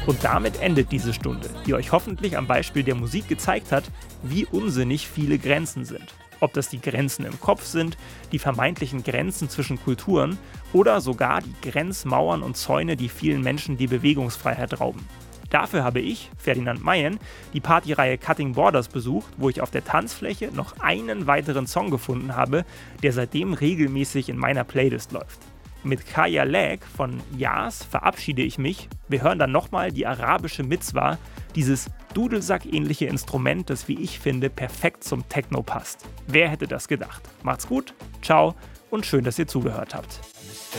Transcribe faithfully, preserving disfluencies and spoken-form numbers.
Und damit endet diese Stunde, die euch hoffentlich am Beispiel der Musik gezeigt hat, wie unsinnig viele Grenzen sind. Ob das die Grenzen im Kopf sind, die vermeintlichen Grenzen zwischen Kulturen oder sogar die Grenzmauern und Zäune, die vielen Menschen die Bewegungsfreiheit rauben. Dafür habe ich, Ferdinand Mayen, die Partyreihe Cutting Borders besucht, wo ich auf der Tanzfläche noch einen weiteren Song gefunden habe, der seitdem regelmäßig in meiner Playlist läuft. Mit Kaya Lag von Yas verabschiede ich mich. Wir hören dann nochmal die arabische Mitzwa, dieses Dudelsack-ähnliche Instrument, das, wie ich finde, perfekt zum Techno passt. Wer hätte das gedacht? Macht's gut, ciao und schön, dass ihr zugehört habt.